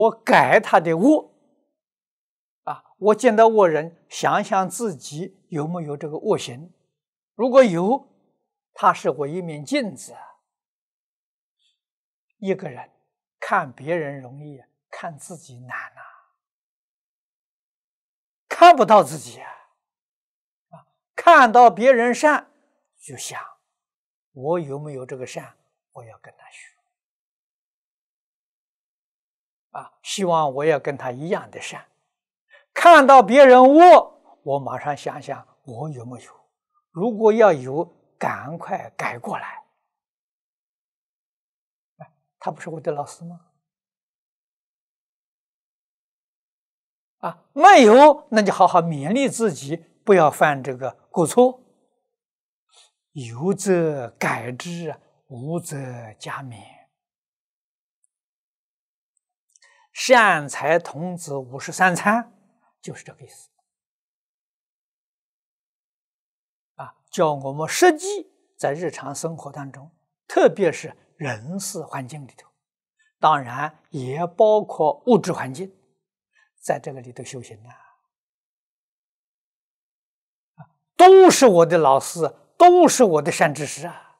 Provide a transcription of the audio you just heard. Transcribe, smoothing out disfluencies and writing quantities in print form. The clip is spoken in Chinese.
我改他的恶我见到恶人，想想自己有没有这个恶行，如果有，他是我一面镜子。一个人看别人容易，看自己难看不到自己看到别人善，就想我有没有这个善，我要跟他学希望我要跟他一样的善。看到别人恶，我马上想想我有没有，如果要有，赶快改过来。他不是我的老师吗？没有，那就好好勉励自己，不要犯这个过错。有则改之，无则加勉。善财童子53参就是这个意思教我们实际在日常生活当中，特别是人事环境里头，当然也包括物质环境，在这个里头修行都是我的老师，都是我的善知识